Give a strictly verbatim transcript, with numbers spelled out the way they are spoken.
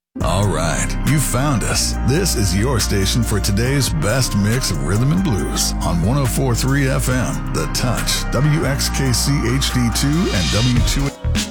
All right, you found us. This is your station for today's best mix of rhythm and blues on one oh four point three F M, The Touch, W X K C H D two, and W two.